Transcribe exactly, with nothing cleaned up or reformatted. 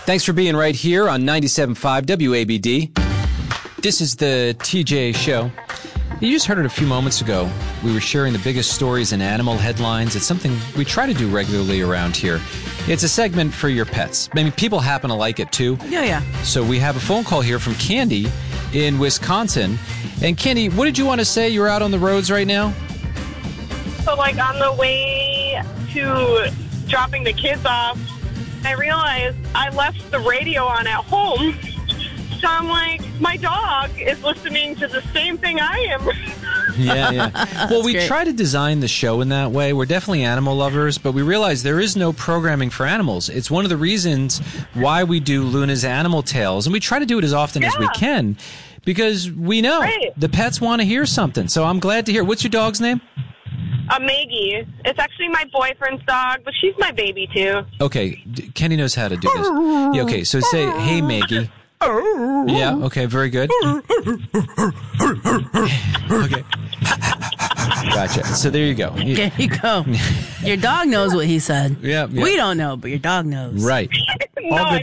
Thanks for being right here on ninety-seven point five W A B D. This is the T J Show. You just heard it a few moments ago. We were sharing the biggest stories in animal headlines. It's something we try to do regularly around here. It's a segment for your pets. I mean, people happen to like it too. Yeah, yeah. So we have a phone call here from Candy in Wisconsin. And Candy, what did you want to say? You're out on the roads right now? So, like, on the way to dropping the kids off, I realized I left the radio on at home. So I'm like, my dog is listening to the same thing I am. Yeah, yeah. Well, we great. try to design the show in that way. We're definitely animal lovers, but we realize there is no programming for animals. It's one of the reasons why we do Luna's Animal Tales, and we try to do it as often yeah. as we can because we know right. the pets want to hear something. So I'm glad to hear. What's your dog's name? Uh, Maggie. It's actually my boyfriend's dog, but she's my baby, too. Okay. Kenny knows how to do this. Yeah, okay, so say, hey, Maggie. Yeah, okay, very good. Okay. Gotcha. So there you go. There you go. Your dog knows what he said. Yeah, yeah. We don't know, but your dog knows. Right. No, All good